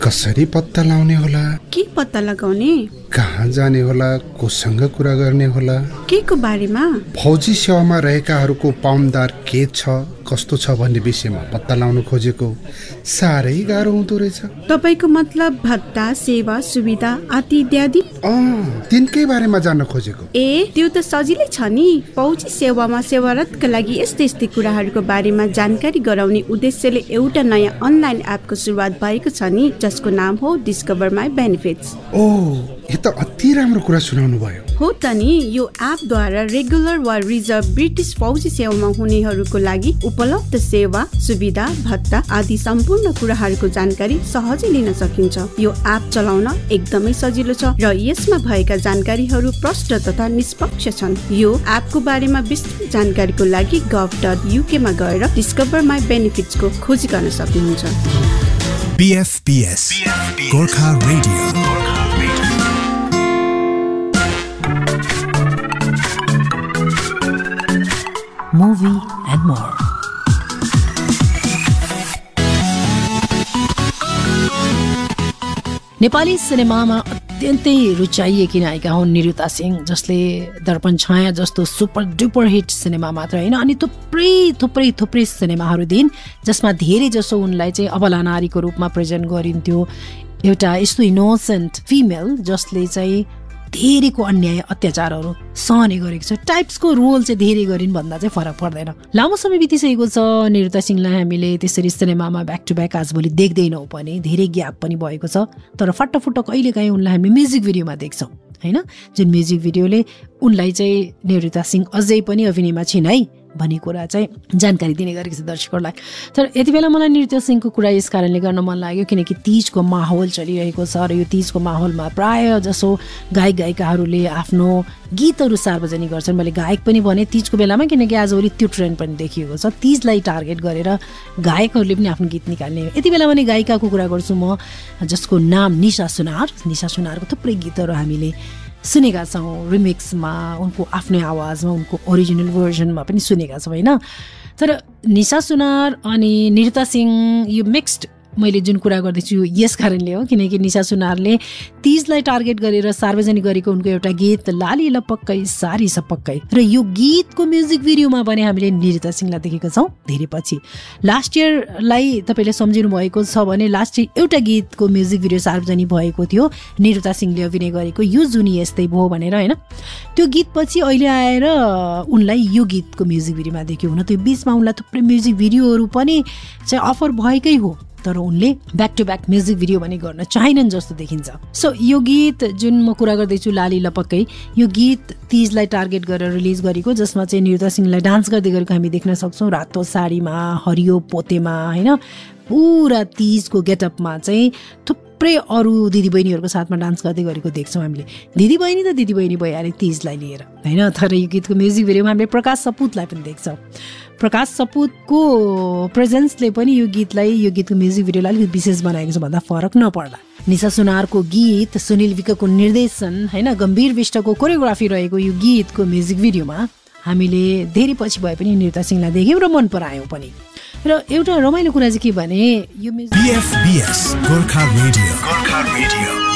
कसरी पत्ता लाउने होला, के पत्ता लगाउने, कहाँ जाने होला, कोसँग कुरा गर्ने होला, के को बारेमा, फौजी सेवामा रहेकाहरूको पाउन्दार के छ कस्तो छ भन्ने विषयमा पत्ता लगाउन खोजेको साह्रै गाह्रो हुँदो रहेछ। तपाईको मतलब भत्ता, सेवा, सुविधा आदि इत्यादि? तिनकै बारेमा जान्न खोजेको। त्यो त सजिलै छ नि। फौजी सेवामा सेवारतका लागि यस्तै कुराहरूको बारेमा जानकारी गराउने उद्देश्यले एउटा नयाँ अनलाइन एपको सुरुवात भएको छ नि, जसको नाम हो डिस्कभर माई बेनिफिट्स। यो त अति राम्रो कुरा सुनाउनु भयो। हो त नि, यो एपद्वारा रेगुलर वा रिजर्भ ब्रिटिस फौजी सेवामा हुनेहरूको लागि उपलब्ध सेवा, सुविधा, भत्ता आदि सम्पूर्ण कुराहरूको जानकारी सहजै लिन सकिन्छ। यो एप चलाउन एकदमै सजिलो छ र यसमा भएका जानकारीहरू प्रष्ट तथा निष्पक्ष छन्। यो एपको बारेमा विस्तृत जानकारीको लागि gov.uk मा गएर डिस्कभर माई बेनिफिट्स को खोजी गर्न सक्नुहुन्छ। BFBS Gorkha radio. Movie and more. Nepali सिनेमामा अत्यन्तै रुचाइएकी नायिका हुन् निरुता सिंह, जसले दर्पण छाया जस्तो सुपर डुपर हिट सिनेमा मात्र होइन, अनि थुप्रै सिनेमाहरू दिइन्, जसमा धेरै जसो उनलाई चाहिँ अबला नारीको रूपमा प्रेजेन्ट गरिन्थ्यो। एउटा यस्तो इनोसेन्ट फिमेल जसले चाहिँ धेरैको अन्याय अत्याचारहरू सहने गरेको छ, टाइप्सको रोल चाहिँ धेरै गरिन् भन्दा चाहिँ फरक पर्दैन। लामो समय बितिसकेको छ निरुता सिंहलाई हामीले त्यसरी सिनेमामा ब्याक टु ब्याक आजभोलि देख्दैनौँ पनि, धेरै ग्याप पनि भएको छ। तर फट्टफुट्ट कहिलेकाहीँ उनलाई हामी म्युजिक भिडियोमा देख्छौँ होइन, जुन म्युजिक भिडियोले उनलाई चाहिँ निरुता सिंह अझै पनि अभिनयमा छिन् है भन्ने कुरा चाहिँ जानकारी दिने गरेको छ दर्शकहरूलाई। तर यति बेला मलाई निरुता सिंहको कुरा यस कारणले गर्न मन लाग्यो किनकि तीजको माहौल चलिरहेको छ र यो तीजको माहौलमा प्राय जसो गायक गायिकाहरूले आफ्नो गीतहरू सार्वजनिक गर्छन्। मैले गायक पनि भने तीजको बेलामा, किनकि आजभोलि त्यो ट्रेन्ड पनि देखिएको छ, तीजलाई टार्गेट गरेर गायकहरूले पनि आफ्नो गीत निकाल्ने। यति बेला भने गायिकाको कुरा गर्छु म, जसको नाम निशा सुनार। निशा सुनारको थुप्रै गीतहरू हामीले सुनेका छौँ, रिमिक्समा, उनको आफ्नै आवाजमा, उनको ओरिजिनल भर्जनमा पनि सुनेका छौँ होइन। तर निशा सुनार अनि निरुता सिंह यो मिक्स्ड मैले जुन कुरा गर्दैछु यस कारणले हो किनकि निशा सुनारले तीजलाई टार्गेट गरेर सार्वजनिक गरेको उनको एउटा गीत लाली लपक्कै सारी सपक्कै, र यो गीतको म्युजिक भिडियोमा पनि हामीले निरुता सिंहलाई देखेका छौँ धेरै पछि। लास्ट इयरलाई तपाईँले सम्झिनु भएको छ भने लास्ट इयर एउटा गीतको म्युजिक भिडियो सार्वजनिक भएको थियो निरुता सिंहले अभिनय गरेको, यो जुनी यस्तै भयो भनेर होइन। त्यो गीत पछि अहिले आएर उनलाई यो गीतको म्युजिक भिडियोमा देख्यो। हुन त्यो बिचमा उनलाई थुप्रै म्युजिक भिडियोहरू पनि चाहिँ अफर भएकै हो, तर उनले back to back music video पनि गर्न चाहिनन् जस्तो देखिन्छ। सो यो गीत जुन म कुरा गर्दैछु लाली लपक्कै, यो गीत तीजलाई टार्गेट गरेर रिलिज गरेको, जसमा चाहिँ निरुता सिंहलाई डान्स गर्दै गरेको हामी देख्न सक्छौँ, रातो साडीमा, हरियो पोतेमा होइन, पुरा तीजको गेटअपमा चाहिँ थुप्रै अरू दिदीबहिनीहरूको साथमा डान्स गर्दै गरेको देख्छौँ हामीले। दिदीबहिनी त दिदीबहिनी भइहाल्यो तीजलाई लिएर होइन। तर यो गीतको म्युजिक भिडियोमा हामीले प्रकाश सपुतलाई पनि देख्छौँ। प्रकाश सपुतको प्रेजेन्सले पनि यो गीतको म्युजिक भिडियोलाई अलिकति विशेष बनाएको छ भन्दा फरक नपर्ला। निशा सुनारको गीत, सुनिल विकको निर्देशन होइन, गम्भीर विष्टको कोरियोग्राफी रहेको यो गीतको म्युजिक भिडियोमा हामीले धेरै पछि भए पनि निरुता सिंहलाई देख्यौँ र मन परायौँ पनि। र एउटा रमाइलो कुरा चाहिँ के भने यो BFBS गोर्खा रेडियो।